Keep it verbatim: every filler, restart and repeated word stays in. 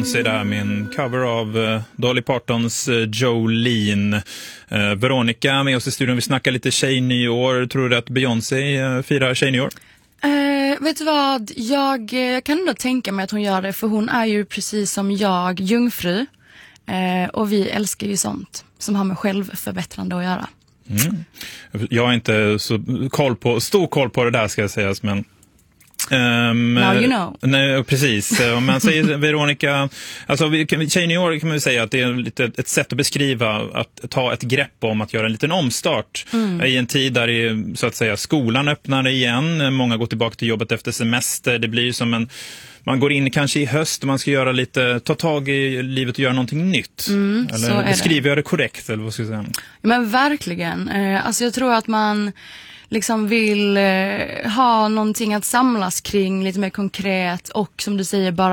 Beyoncé där med en cover av uh, Dolly Partons uh, Jolene. Uh, Veronica med oss i studion. Vi snackar lite tjejnyår. Tror du att Beyoncé uh, firar tjejnyår? Uh, vet du vad? Jag, jag kan ändå tänka mig att hon gör det. För hon är ju precis som jag jungfru. Uh, och vi älskar ju sånt som har med självförbättrande att göra. Mm. Jag har inte så koll på, stor koll på det där ska jag säga, men Um, Now you know. Nej, precis. Om man säger Veronica, alltså tjejnyår kan man ju säga att det är lite ett sätt att beskriva att ta ett grepp om att göra en liten omstart mm. i en tid där det, så att säga, skolan öppnar igen, många går tillbaka till jobbet efter semester, det blir som en, man går in kanske i höst och man ska göra lite, ta tag i livet och göra någonting nytt. Mm, eller beskriver jag det korrekt eller vad ska jag säga? Ja, men verkligen. Eh, alltså jag tror att man liksom vill eh, ha någonting att samlas kring lite mer konkret och som du säger bara